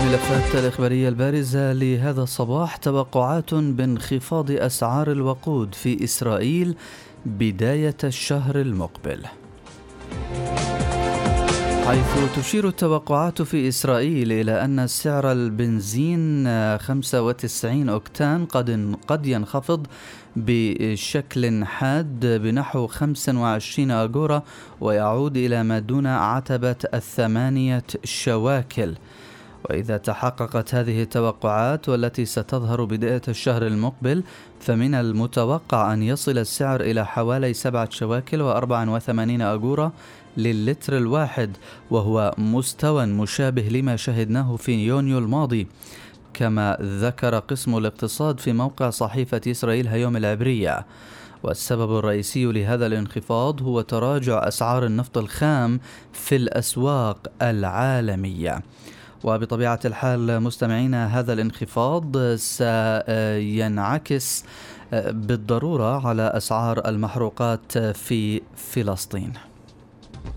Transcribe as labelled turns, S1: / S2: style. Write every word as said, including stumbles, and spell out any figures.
S1: الملفات الإخبارية البارزة لهذا الصباح: توقعات بانخفاض أسعار الوقود في إسرائيل بداية الشهر المقبل، حيث تشير التوقعات في إسرائيل إلى أن سعر البنزين خمسة وتسعين أوكتان قد قد ينخفض بشكل حاد بنحو خمسة وعشرين أغورا ويعود إلى ما دون عتبة الثمانية شواكل. وإذا تحققت هذه التوقعات والتي ستظهر بداية الشهر المقبل، فمن المتوقع أن يصل السعر إلى حوالي سبعة شواكل وأربعة وثمانين أغورا للتر الواحد، وهو مستوى مشابه لما شهدناه في يونيو الماضي، كما ذكر قسم الاقتصاد في موقع صحيفة إسرائيل هيوم العبرية. والسبب الرئيسي لهذا الانخفاض هو تراجع أسعار النفط الخام في الأسواق العالمية. وبطبيعة الحال مستمعينا، هذا الانخفاض سينعكس بالضرورة على أسعار المحروقات في فلسطين.